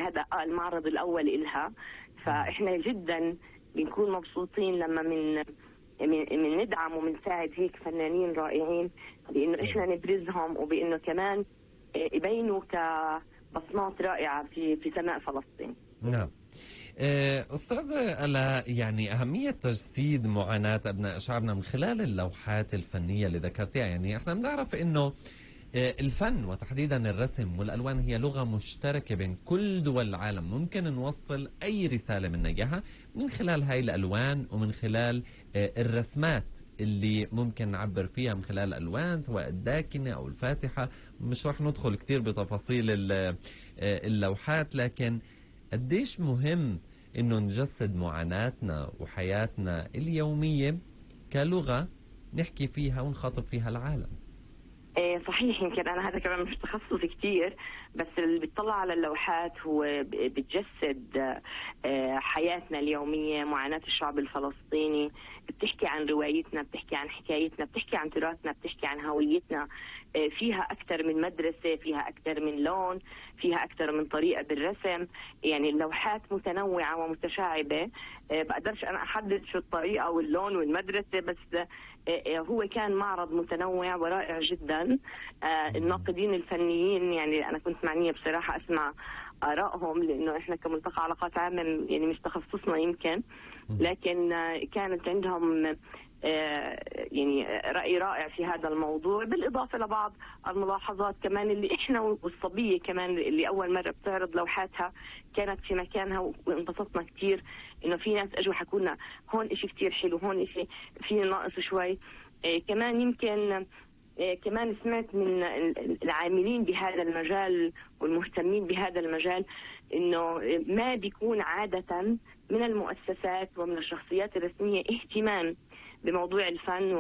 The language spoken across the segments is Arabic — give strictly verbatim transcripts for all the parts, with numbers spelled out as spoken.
هذا المعرض الأول إلها. فإحنا جدا بنكون مبسوطين لما من من ندعم ومنساعد هيك فنانين رائعين، بإنه إحنا نبرزهم وبإنه كمان يبينوا كبصمات رائعة في في سماء فلسطين. نعم. أستاذة ألا، يعني أهمية تجسيد معاناة أبناء شعبنا من خلال اللوحات الفنية اللي ذكرتيها، يعني إحنا بنعرف إنه الفن وتحديدا الرسم والألوان هي لغة مشتركة بين كل دول العالم، ممكن نوصل أي رسالة من إياها من خلال هاي الألوان ومن خلال الرسمات اللي ممكن نعبر فيها من خلال الألوان سواء الداكنة أو الفاتحة. مش رح ندخل كتير بتفاصيل اللوحات، لكن قديش مهم إنه نجسد معاناتنا وحياتنا اليومية كلغة نحكي فيها ونخاطب فيها العالم. صحيح، يمكن أنا هذا كمان مش تخصصي كتير، بس اللي بيطلع على اللوحات هو بتجسد حياتنا اليومية، معاناة الشعب الفلسطيني، بتحكي عن روايتنا، بتحكي عن حكايتنا، بتحكي عن تراثنا، بتحكي عن هويتنا. فيها أكثر من مدرسة، فيها أكثر من لون، فيها أكثر من طريقة بالرسم. يعني اللوحات متنوعة ومتشعبة، بقدرش أنا أحدد شو الطريقة واللون والمدرسة، بس هو كان معرض متنوع ورائع جدا. الناقدين الفنيين يعني أنا كنت معنية بصراحة أسمع آرائهم، لأنه إحنا كملتقى علاقات عامة يعني مش تخصصنا يمكن، لكن كانت عندهم يعني رأي رائع في هذا الموضوع، بالإضافة لبعض الملاحظات كمان اللي إحنا والصبية كمان اللي أول مرة بتعرض لوحاتها كانت في مكانها، وانبسطنا كتير إنه في ناس أجوا حكوا لنا هون إشي كتير حلو، هون إشي في ناقص شوي. كمان يمكن كمان سمعت من العاملين بهذا المجال والمهتمين بهذا المجال إنه ما بيكون عادة من المؤسسات ومن الشخصيات الرسمية اهتمام بموضوع الفن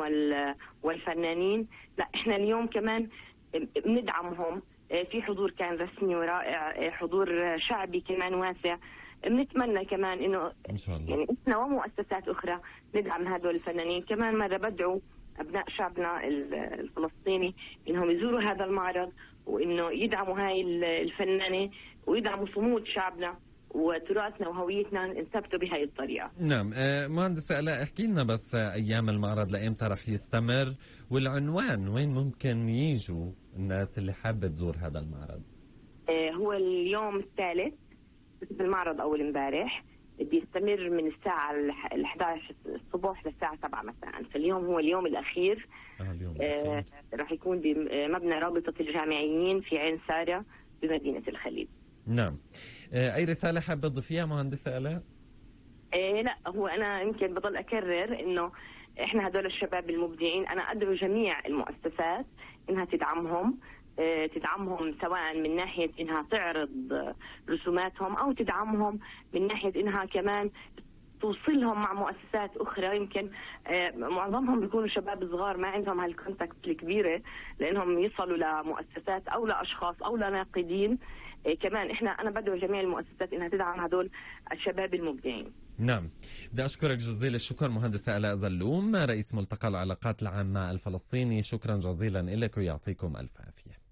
والفنانين. لا، احنا اليوم كمان بندعمهم، في حضور كان رسمي ورائع، حضور شعبي كمان واسع. بنتمنى كمان انه إن شاء الله يعني احنا ومؤسسات اخرى ندعم هذول الفنانين. كمان مرة بدعو ابناء شعبنا الفلسطيني انهم يزوروا هذا المعرض، وانه يدعموا هاي الفنانة ويدعموا صمود شعبنا وتراثنا وهويتنا نثبته بهاي الطريقة. نعم. مهندسة آلاء، احكي لنا بس أيام المعرض لإمتى رح يستمر، والعنوان وين ممكن يجوا الناس اللي حابة تزور هذا المعرض؟ هو اليوم الثالث المعرض، أول امبارح، بيستمر من الساعة الأحد عشر الصبح للساعة سبعة مساء. فاليوم هو اليوم الأخير. آه اليوم آه رح يكون بمبنى رابطة الجامعيين في عين سارة بمدينة الخليل. نعم. أي رسالة حابة تضيفيها مهندسة آلاء؟ إيه لا، هو أنا يمكن بضل أكرر إنه إحنا هدول الشباب المبدعين، أنا أدعو جميع المؤسسات إنها تدعمهم، إيه تدعمهم سواء من ناحية إنها تعرض رسوماتهم، أو تدعمهم من ناحية إنها كمان توصلهم مع مؤسسات أخرى. يمكن آه معظمهم بيكونوا شباب صغار ما عندهم هالكونتاكت الكبيرة لأنهم يصلوا لمؤسسات أو لأشخاص أو لناقدين. آه كمان إحنا أنا بدعو جميع المؤسسات إنها تدعم هدول الشباب المبدعين. نعم. بدي أشكرك جزيل الشكر مهندسة آلاء زلوم، رئيس ملتقى العلاقات العامة الفلسطيني. شكرا جزيلا لك ويعطيكم ألف عافية.